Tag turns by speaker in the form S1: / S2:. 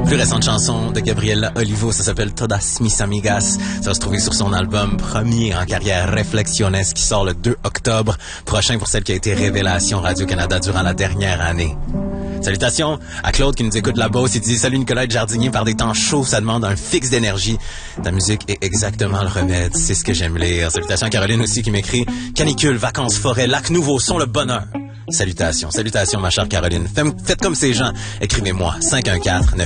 S1: Plus récente chanson de Gabriela Olivo, ça s'appelle Todas mis amigas. Ça va se trouver sur son album premier en carrière Reflexiones qui sort le 2 octobre prochain pour celle qui a été révélation Radio-Canada durant la dernière année. Salutations à Claude qui nous écoute de la Beauce. Il dit « Salut Nicolas et Jardinier, par des temps chauds, ça demande un fixe d'énergie. Ta musique est exactement le remède, c'est ce que j'aime lire. » Salutations à Caroline aussi qui m'écrit « Canicule, vacances, forêt, lac nouveau sont le bonheur. » Salutations ma chère Caroline. Faites comme ces gens. Écrivez-moi 514-9